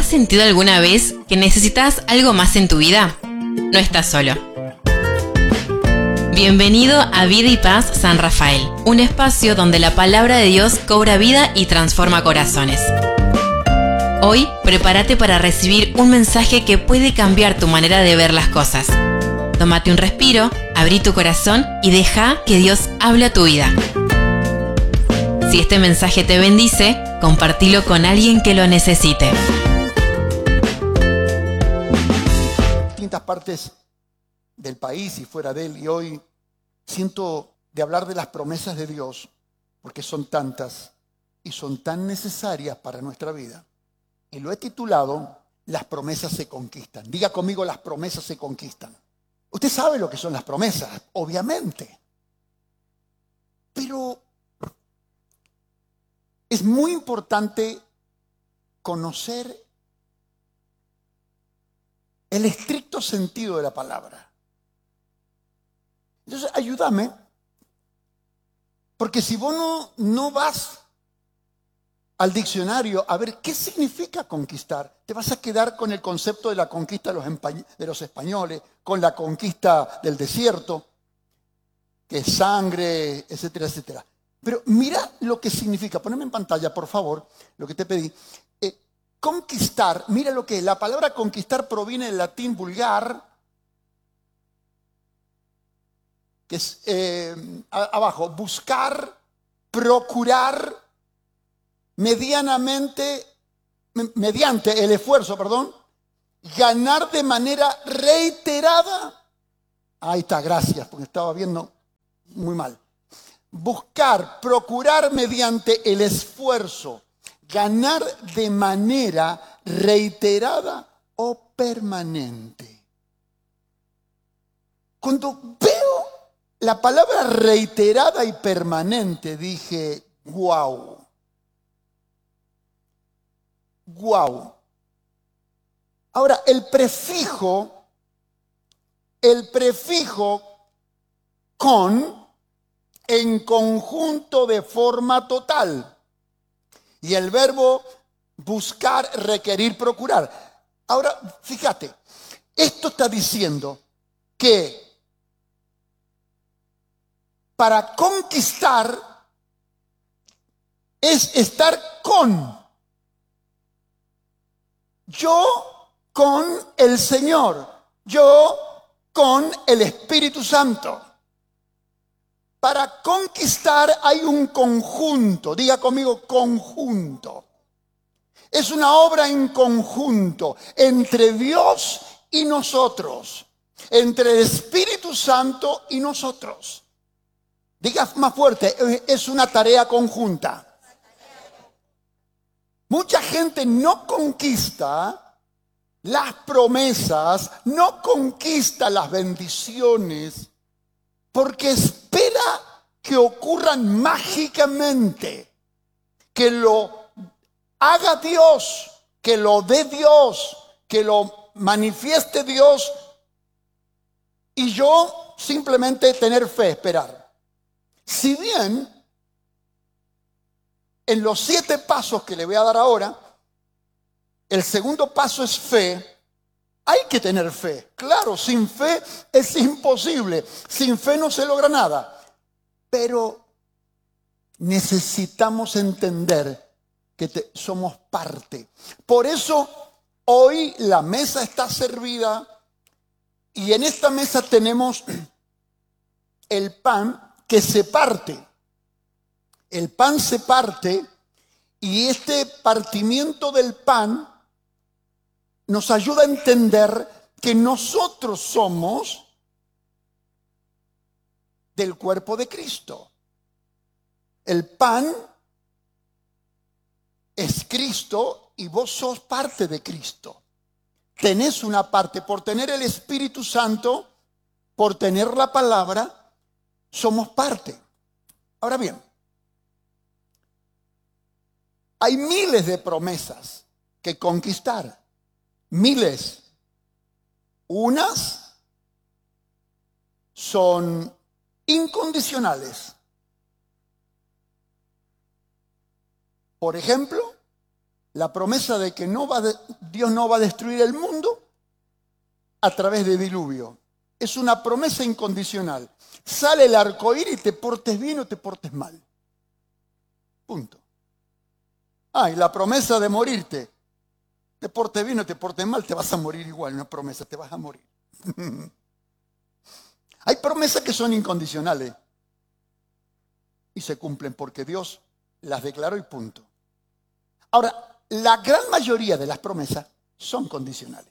¿Has sentido alguna vez que necesitas algo más en tu vida? No estás solo. Bienvenido a Vida y Paz San Rafael, un espacio donde la palabra de Dios cobra vida y transforma corazones. Hoy, prepárate para recibir un mensaje que puede cambiar tu manera de ver las cosas. Tómate un respiro, abrí tu corazón y deja que Dios hable a tu vida. Si este mensaje te bendice, compartilo con alguien que lo necesite. Distintas partes del país y fuera de él, y hoy siento de hablar de las promesas de Dios, porque son tantas y son tan necesarias para nuestra vida. Y lo he titulado, Las promesas se conquistan. Diga conmigo, las promesas se conquistan. Usted sabe lo que son las promesas, obviamente. Pero es muy importante conocer el estricto sentido de la palabra. Entonces, ayúdame, porque si vos no vas al diccionario a ver qué significa conquistar, te vas a quedar con el concepto de la conquista de los españoles, con la conquista del desierto, que es sangre, etcétera, etcétera. Pero mira lo que significa, poneme en pantalla, por favor, lo que te pedí. Conquistar, mira lo que es. La palabra conquistar proviene del latín vulgar, que es abajo, buscar, procurar, mediante el esfuerzo, ganar de manera reiterada. Ahí está, gracias, porque estaba viendo muy mal. Buscar, procurar mediante el esfuerzo, ganar de manera reiterada o permanente. Cuando veo la palabra reiterada y permanente, dije, wow. Wow. Ahora, el prefijo con en conjunto de forma total. Y el verbo buscar, requerir, procurar. Ahora, fíjate, esto está diciendo que para conquistar es estar con. Yo con el Señor. Yo con el Espíritu Santo. Para conquistar hay un conjunto. Diga conmigo, conjunto. Es una obra en conjunto entre Dios y nosotros. Entre el Espíritu Santo y nosotros. Diga más fuerte, es una tarea conjunta. Mucha gente no conquista las promesas, no conquista las bendiciones, porque espera que ocurran mágicamente, que lo haga Dios, que lo dé Dios, que lo manifieste Dios, y yo simplemente tener fe, esperar. Si bien en los 7 pasos que le voy a dar ahora, el segundo paso es fe. Hay que tener fe. Claro, sin fe es imposible. Sin fe no se logra nada. Pero necesitamos entender que somos parte. Por eso hoy la mesa está servida y en esta mesa tenemos el pan que se parte. El pan se parte y este partimiento del pan nos ayuda a entender que nosotros somos del cuerpo de Cristo. El pan es Cristo y vos sos parte de Cristo. Tenés una parte. Por tener el Espíritu Santo, por tener la palabra, somos parte. Ahora bien, hay miles de promesas que conquistar. Miles. Unas son incondicionales. Por ejemplo, La promesa de que Dios no va a destruir el mundo a través de diluvio. Es una promesa incondicional. Sale el arcoíris y te portes bien o te portes mal. Punto. Y la promesa de morirte. Te portes bien o te portes mal, te vas a morir igual. Una promesa, te vas a morir. Hay promesas que son incondicionales y se cumplen porque Dios las declaró y punto. Ahora, la gran mayoría de las promesas son condicionales.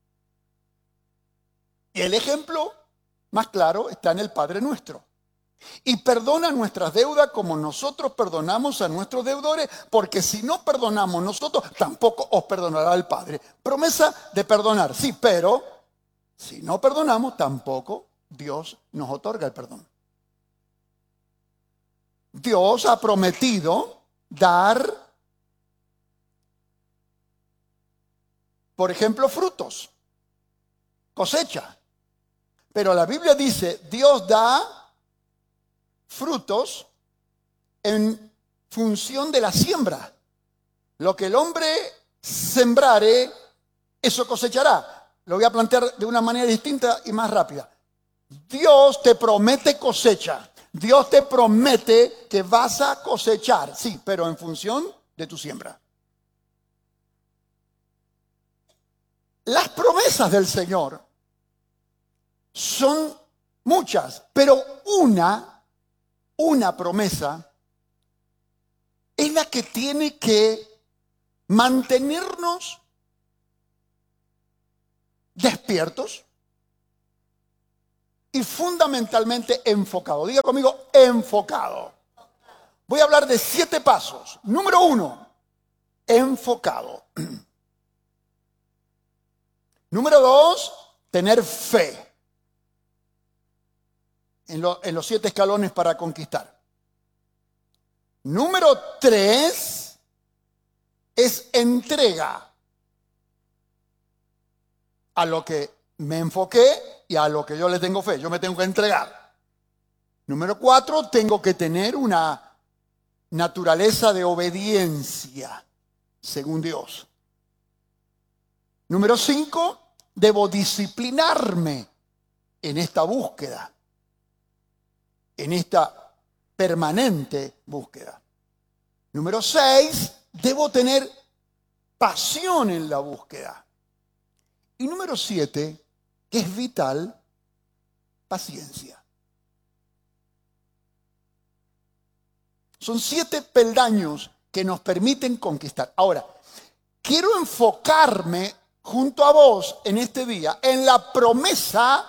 Y el ejemplo más claro está en el Padre Nuestro. Y perdona nuestras deudas como nosotros perdonamos a nuestros deudores, porque si no perdonamos nosotros, tampoco os perdonará el Padre. Promesa de perdonar, sí, pero si no perdonamos, tampoco Dios nos otorga el perdón. Dios ha prometido dar, por ejemplo, frutos, cosecha. Pero la Biblia dice, Dios da frutos en función de la siembra. Lo que el hombre sembrare, eso cosechará. Lo voy a plantear de una manera distinta y más rápida. Dios te promete cosecha. Dios te promete que vas a cosechar. Sí, pero en función de tu siembra. Las promesas del Señor son muchas, pero una promesa es la que tiene que mantenernos despiertos y fundamentalmente enfocados. Diga conmigo, enfocado. Voy a hablar de 7 pasos. Número 1, enfocado. Número 2, tener fe. En los 7 escalones para conquistar. Número 3 es entrega a lo que me enfoqué y a lo que yo le tengo fe. Yo me tengo que entregar. Número 4, tengo que tener una naturaleza de obediencia según Dios. Número 5, debo disciplinarme en esta búsqueda. En esta permanente búsqueda. Número 6, debo tener pasión en la búsqueda. Y número 7, que es vital, paciencia. Son 7 peldaños que nos permiten conquistar. Ahora, quiero enfocarme junto a vos en este día en la promesa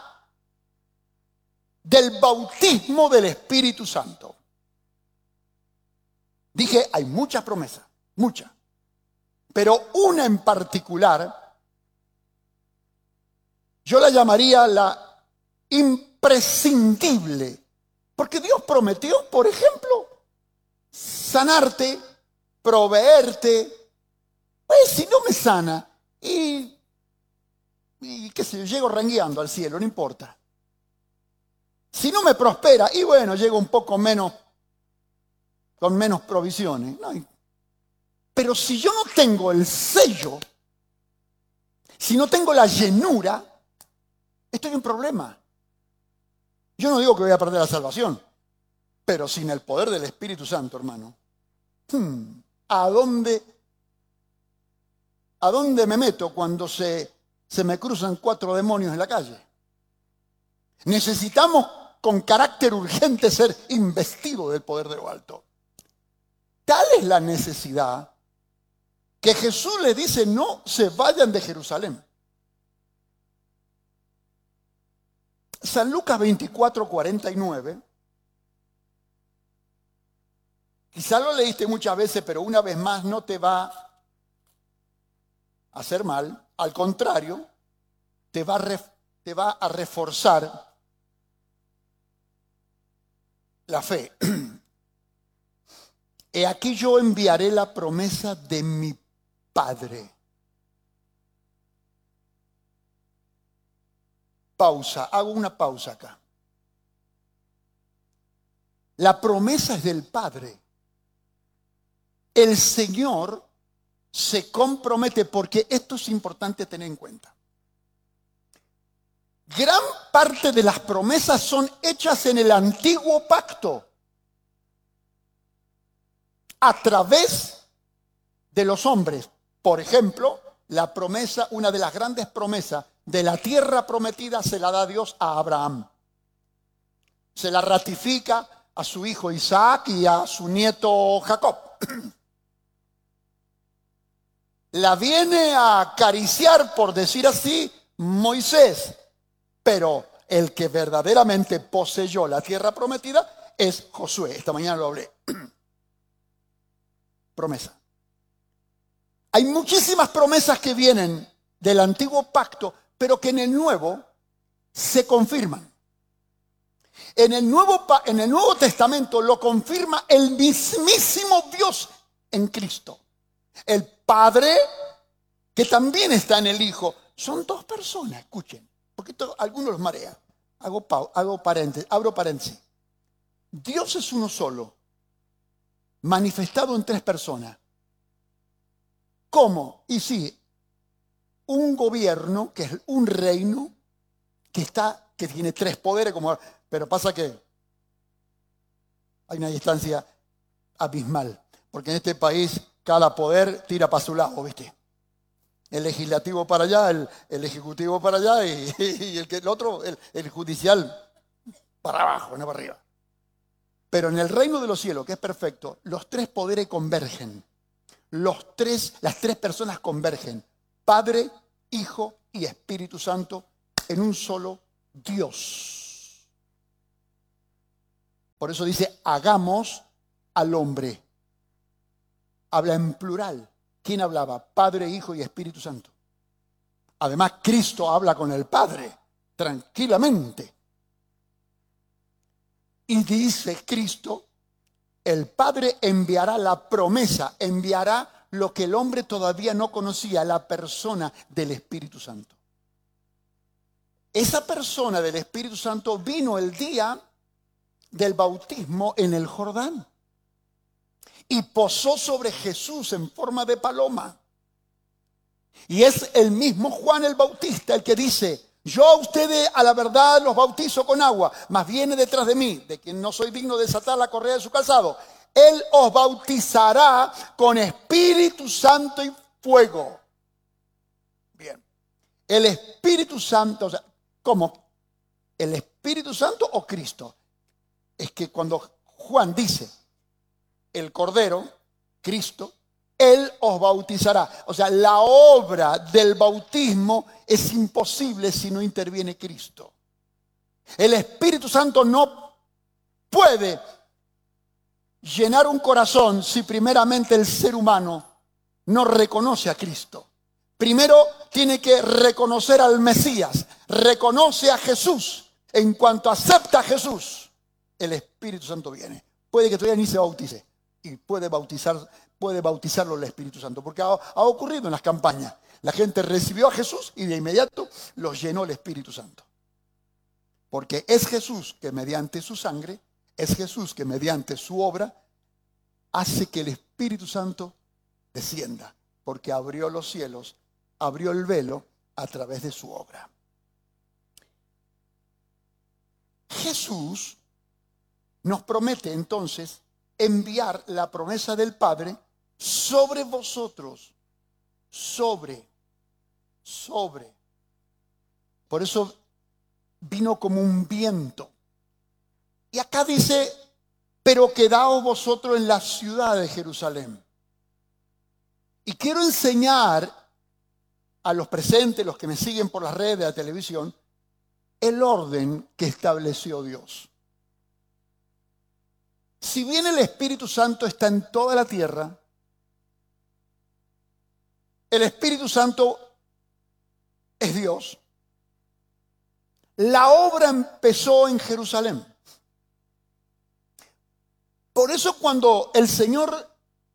del bautismo del Espíritu Santo. Dije, hay muchas promesas, muchas. Pero una en particular, yo la llamaría la imprescindible. Porque Dios prometió, por ejemplo, sanarte, proveerte. Pues si no me sana y qué sé yo, llego rengueando al cielo, no importa. Si no me prospera, y bueno, llego un poco menos, con menos provisiones. No, pero si yo no tengo el sello, si no tengo la llenura, estoy en problema. Yo no digo que voy a perder la salvación, pero sin el poder del Espíritu Santo, hermano, ¿a dónde me meto cuando se me cruzan 4 demonios en la calle? Necesitamos con carácter urgente ser investidos del poder de lo alto. Tal es la necesidad que Jesús le dice, no se vayan de Jerusalén. San Lucas 24:49. Quizá lo leíste muchas veces, pero una vez más no te va a hacer mal. Al contrario, te va a reforzar la fe. He aquí yo enviaré la promesa de mi Padre. Pausa, hago una pausa acá. La promesa es del Padre. El Señor se compromete, porque esto es importante tener en cuenta. Gran parte de las promesas son hechas en el antiguo pacto a través de los hombres. Por ejemplo, la promesa, una de las grandes promesas de la tierra prometida se la da Dios a Abraham. Se la ratifica a su hijo Isaac y a su nieto Jacob. La viene a acariciar, por decir así, Moisés. Pero el que verdaderamente poseyó la tierra prometida es Josué. Esta mañana lo hablé. Promesa. Hay muchísimas promesas que vienen del antiguo pacto, pero que en el nuevo se confirman. En el Nuevo Testamento lo confirma el mismísimo Dios en Cristo. El Padre, que también está en el Hijo. Son dos personas, escuchen, porque algunos los marea. Abro paréntesis. Dios es uno solo, manifestado en tres personas. ¿Cómo? Y sí, un gobierno, que es un reino, que tiene tres poderes, pero pasa que hay una distancia abismal, porque en este país cada poder tira para su lado, ¿viste? El legislativo para allá, el ejecutivo para allá y el otro, el judicial para abajo, no para arriba. Pero en el reino de los cielos, que es perfecto, los tres poderes convergen. Las tres personas convergen. Padre, Hijo y Espíritu Santo en un solo Dios. Por eso dice, hagamos al hombre. Habla en plural. ¿Quién hablaba? Padre, Hijo y Espíritu Santo. Además, Cristo habla con el Padre tranquilamente. Y dice Cristo, el Padre enviará la promesa, enviará lo que el hombre todavía no conocía, la persona del Espíritu Santo. Esa persona del Espíritu Santo vino el día del bautismo en el Jordán y posó sobre Jesús en forma de paloma. Y es el mismo Juan el Bautista el que dice, yo a ustedes a la verdad los bautizo con agua, mas viene detrás de mí, de quien no soy digno de desatar la correa de su calzado. Él os bautizará con Espíritu Santo y fuego. Bien. El Espíritu Santo, o sea, ¿cómo? ¿El Espíritu Santo o Cristo? Es que cuando Juan dice, el Cordero, Cristo, Él os bautizará. O sea, la obra del bautismo es imposible si no interviene Cristo. El Espíritu Santo no puede llenar un corazón si primeramente el ser humano no reconoce a Cristo. Primero tiene que reconocer al Mesías, reconoce a Jesús. En cuanto acepta a Jesús, el Espíritu Santo viene. Puede que todavía ni se bautice y puede bautizarlo el Espíritu Santo, porque ha ocurrido en las campañas. La gente recibió a Jesús y de inmediato los llenó el Espíritu Santo. Porque es Jesús que mediante su sangre, es Jesús que mediante su obra hace que el Espíritu Santo descienda, porque abrió los cielos, abrió el velo a través de su obra. Jesús nos promete entonces enviar la promesa del Padre sobre vosotros, sobre. Por eso vino como un viento. Y acá dice, pero quedaos vosotros en la ciudad de Jerusalén. Y quiero enseñar a los presentes, los que me siguen por las redes de la televisión, el orden que estableció Dios. Si bien el Espíritu Santo está en toda la tierra, el Espíritu Santo es Dios. La obra empezó en Jerusalén. Por eso cuando el Señor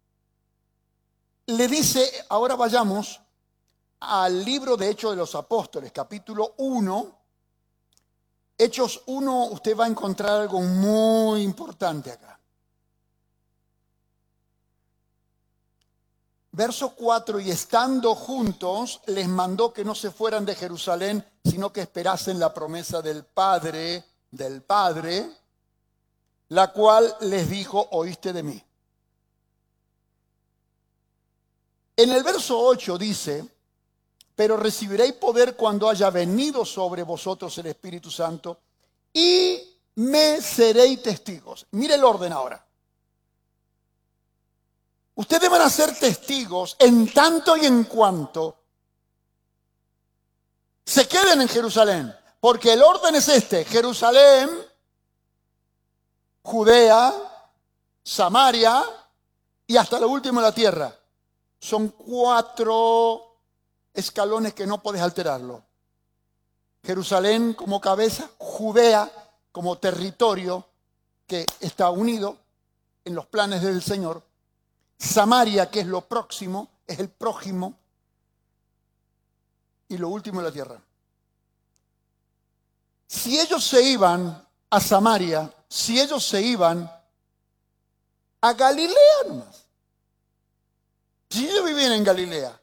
le dice, ahora vayamos al libro de Hechos de los Apóstoles, capítulo 1. Hechos 1, usted va a encontrar algo muy importante acá. Verso 4, y estando juntos, les mandó que no se fueran de Jerusalén, sino que esperasen la promesa del Padre, la cual les dijo, oíste de mí. En el verso 8 dice, pero recibiréis poder cuando haya venido sobre vosotros el Espíritu Santo y me seréis testigos. Mire el orden ahora. Ustedes van a ser testigos en tanto y en cuanto se queden en Jerusalén. Porque el orden es este: Jerusalén, Judea, Samaria y hasta lo último de la tierra. Son 4 escalones que no puedes alterarlo. Jerusalén como cabeza, Judea como territorio que está unido en los planes del Señor. Samaria, que es lo próximo, es el prójimo. Y lo último de la tierra. Si ellos se iban a Samaria, si ellos se iban a Galilea nomás. Si ellos vivían en Galilea.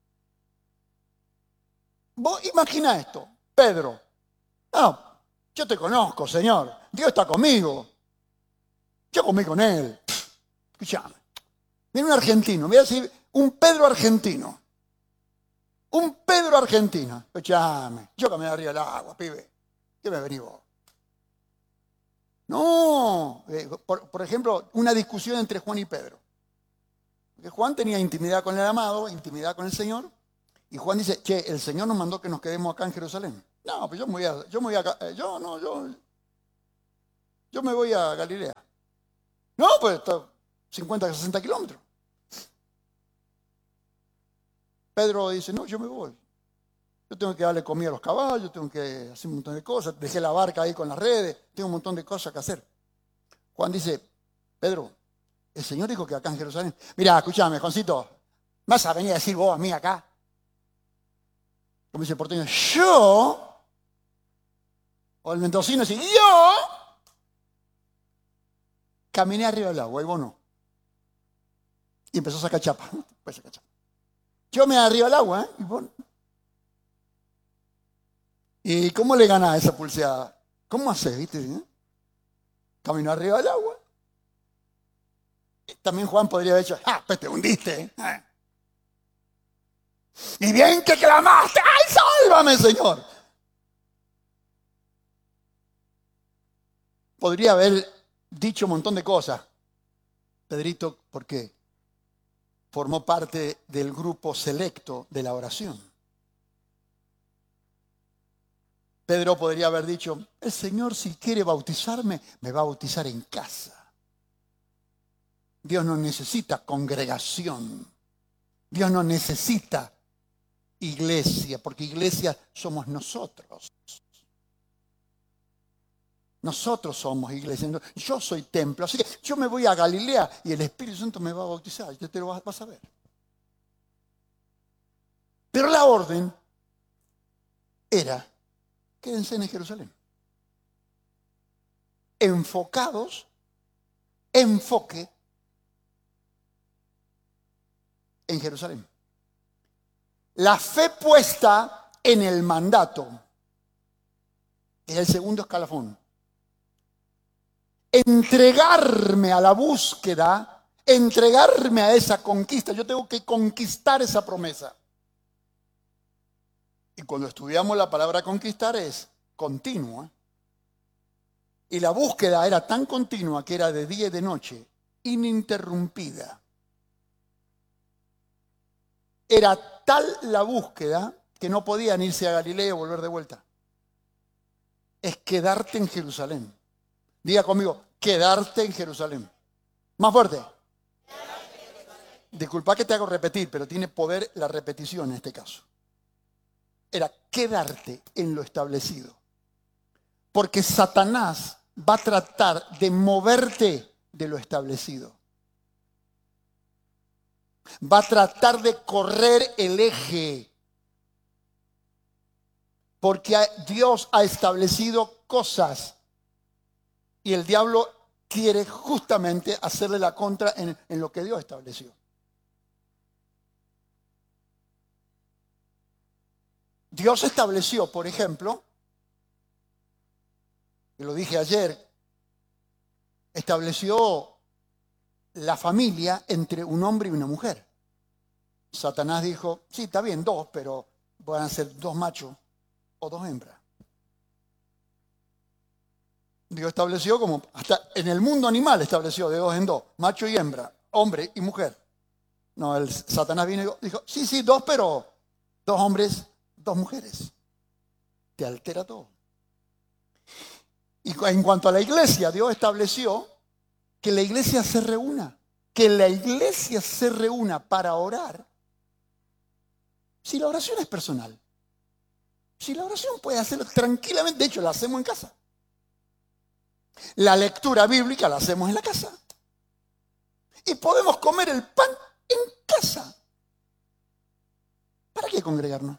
Vos imagina esto, Pedro. No, yo te conozco, Señor. Dios está conmigo. Yo comí con Él. Escuchame. Viene un argentino, voy a decir un Pedro argentino. Un Pedro argentino. Escuchame, yo caminé arriba del agua, pibe. ¿Qué me venís vos? No, por ejemplo, una discusión entre Juan y Pedro. Porque Juan tenía intimidad con el amado, intimidad con el Señor. Y Juan dice, che, el Señor nos mandó que nos quedemos acá en Jerusalén. No, pues yo me voy a Galilea. No, pues 50, 60 kilómetros. Pedro dice, no, yo me voy. Yo tengo que darle comida a los caballos, tengo que hacer un montón de cosas. Dejé la barca ahí con las redes, tengo un montón de cosas que hacer. Juan dice, Pedro, el Señor dijo que acá en Jerusalén. Mira, escúchame, Juancito, ¿vas a venir a decir vos a mí acá? Como dice el porteño, yo, o el mendocino dice, yo caminé arriba del agua y vos no. Y empezó a sacar chapa. Yo me arriba del agua, y vos no. ¿Y cómo le ganás esa pulseada? ¿Cómo haces, viste? Caminó arriba del agua. También Juan podría haber dicho, pues te hundiste. Y bien que clamaste, ¡ay, sálvame, Señor! Podría haber dicho un montón de cosas. Pedrito, ¿por qué? Formó parte del grupo selecto de la oración. Pedro podría haber dicho, el Señor si quiere bautizarme, me va a bautizar en casa. Dios no necesita congregación. Dios no necesita iglesia, porque iglesia somos nosotros. Nosotros somos iglesia. Yo soy templo, así que yo me voy a Galilea y el Espíritu Santo me va a bautizar. Ya te lo vas a ver. Pero la orden era, quédense en Jerusalén. Enfoque en Jerusalén. La fe puesta en el mandato es el segundo escalafón. Entregarme a la búsqueda, entregarme a esa conquista. Yo tengo que conquistar esa promesa. Y cuando estudiamos la palabra conquistar es continua. Y la búsqueda era tan continua que era de día y de noche, ininterrumpida. Era tal la búsqueda que no podían irse a Galilea y volver de vuelta. Es quedarte en Jerusalén. Diga conmigo, quedarte en Jerusalén. Más fuerte. Disculpa que te hago repetir, pero tiene poder la repetición en este caso. Era quedarte en lo establecido. Porque Satanás va a tratar de moverte de lo establecido. Va a tratar de correr el eje. Porque Dios ha establecido cosas. Y el diablo quiere justamente hacerle la contra en lo que Dios estableció. Dios estableció, por ejemplo, que lo dije ayer, estableció la familia entre un hombre y una mujer. Satanás dijo, sí, está bien, dos, pero van a ser dos machos o dos hembras. Dios estableció como, hasta en el mundo animal estableció de dos en dos, macho y hembra, hombre y mujer. No, el Satanás vino y dijo, sí, dos, pero dos hombres, dos mujeres. Te altera todo. Y en cuanto a la iglesia, Dios estableció que la iglesia se reúna. Que la iglesia se reúna para orar. Si la oración es personal. Si la oración puede hacerlo tranquilamente, de hecho la hacemos en casa. La lectura bíblica la hacemos en la casa. Y podemos comer el pan en casa. ¿Para qué congregarnos?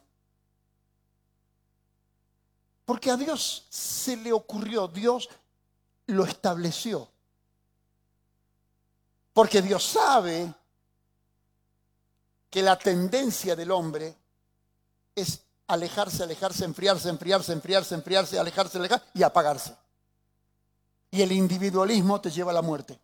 Porque a Dios se le ocurrió, Dios lo estableció. Porque Dios sabe que la tendencia del hombre es alejarse, enfriarse, alejarse y apagarse. Y el individualismo te lleva a la muerte.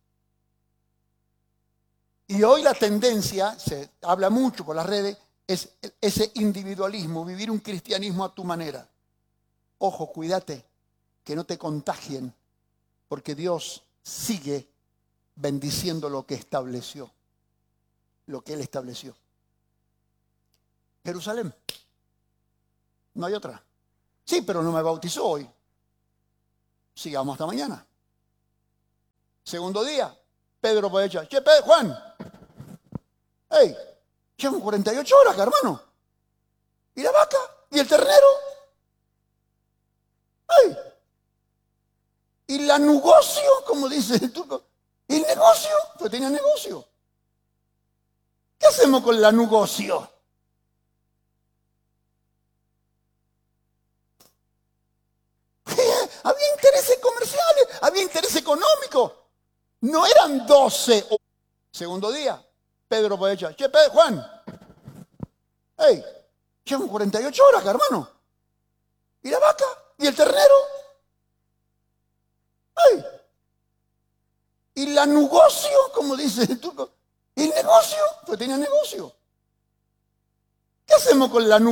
Y hoy la tendencia, se habla mucho por las redes, es ese individualismo, vivir un cristianismo a tu manera. Ojo, cuídate, que no te contagien, porque Dios sigue bendiciendo lo que estableció, lo que Él estableció. Jerusalén, no hay otra. Sí, pero no me bautizó hoy. Sigamos hasta mañana. Segundo día, Pedro puede echar, Juan, hey, llevan 48 horas, hermano. ¿Y la vaca? ¿Y el ternero? ¡Ay! Y la negocio, como dice el turco, el negocio, pues tenía negocio. ¿Qué hacemos con la negocio? Había intereses comerciales, había interés económico. No eran 12. Segundo día, Pedro puede echar, Juan, hey, llevan 48 horas, hermano. ¿Y la vaca? ¿Y el ternero? ¡Ay! Y la negocio, como dice el turco, el negocio, pues tenía negocio. ¿Qué hacemos con la negocio?